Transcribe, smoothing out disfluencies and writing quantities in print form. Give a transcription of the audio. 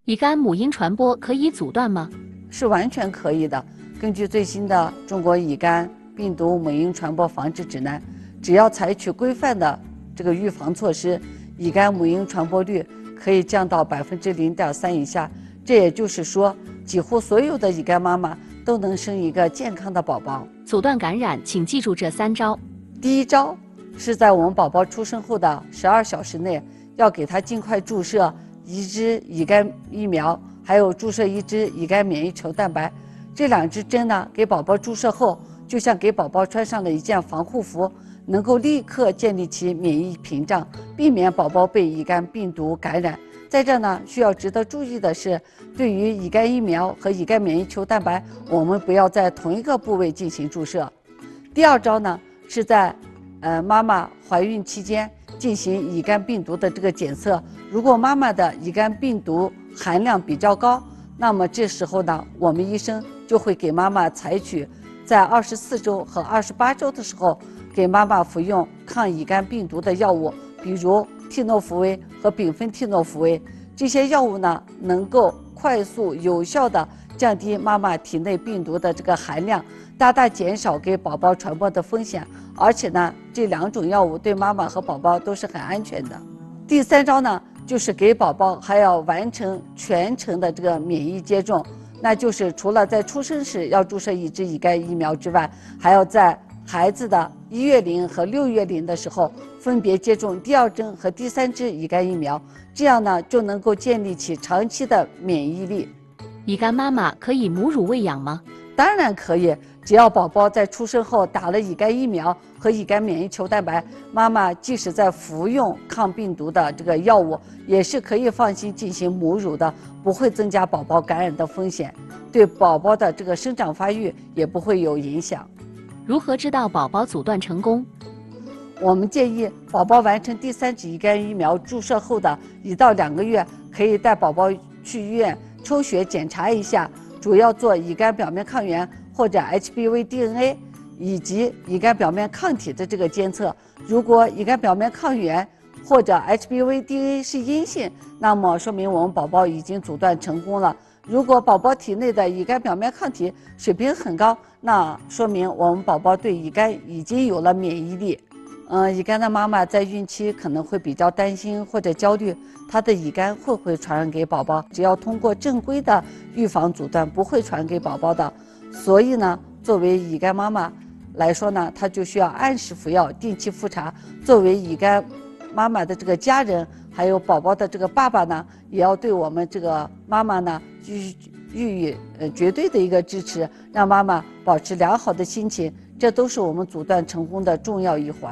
乙肝母婴传播可以阻断吗？ 是完全可以的。根据最新的《中国乙肝病毒母婴传播防治指南》，只要采取规范的这个预防措施，乙肝母婴传播率可以降到0.3%以下。这也就是说，几乎所有的乙肝妈妈都能生一个健康的宝宝。 阻断感染，请记住这3招。 第一招是在我们宝宝出生后的12小时内，要给他尽快注射1支乙肝疫苗，还有注射1支乙肝免疫球蛋白。这2支针呢，给宝宝注射后，就像给宝宝穿上了一件防护服，能够立刻建立起免疫屏障，避免宝宝被乙肝病毒感染。在这呢，需要值得注意的是，对于乙肝疫苗和乙肝免疫球蛋白，我们不要在同一个部位进行注射。第2招呢，是在妈妈怀孕期间进行乙肝病毒的这个检测。如果妈妈的乙肝病毒含量比较高，那么这时候呢，我们医生就会给妈妈采取在24周和28周的时候，给妈妈服用抗乙肝病毒的药物，比如替诺福韦和丙酚替诺福韦。这些药物呢，能够快速有效地降低妈妈体内病毒的这个含量，大大减少给宝宝传播的风险。而且呢，这2种药物对妈妈和宝宝都是很安全的。第3招呢，就是给宝宝还要完成全程的这个免疫接种，那就是除了在出生时要注射1支乙肝疫苗之外，还要在孩子的1月龄和6月龄的时候分别接种第2针和第3支乙肝疫苗，这样呢就能够建立起长期的免疫力。 乙肝妈妈可以母乳喂养吗？ 当然可以，只要宝宝在出生后打了乙肝疫苗和乙肝免疫球蛋白，妈妈即使在服用抗病毒的这个药物，也是可以放心进行母乳的，不会增加宝宝感染的风险，对宝宝的这个生长发育也不会有影响。 如何知道宝宝阻断成功？ 我们建议宝宝完成第3支乙肝疫苗注射后的1到2个月，可以带宝宝去医院抽血检查一下，主要做乙肝表面抗原或者 HBV DNA 以及乙肝表面抗体的这个监测。如果乙肝表面抗原或者 HBV DNA 是阴性，那么说明我们宝宝已经阻断成功了。如果宝宝体内的乙肝表面抗体水平很高，那说明我们宝宝对乙肝已经有了免疫力。乙肝的妈妈在孕期可能会比较担心或者焦虑，她的乙肝会不会传染给宝宝？只要通过正规的预防阻断，不会传给宝宝的。所以呢，作为乙肝妈妈来说呢，她就需要按时服药，定期复查。作为乙肝妈妈的这个家人，还有宝宝的这个爸爸呢，也要对我们这个妈妈呢予以绝对的一个支持，让妈妈保持良好的心情，这都是我们阻断成功的重要一环。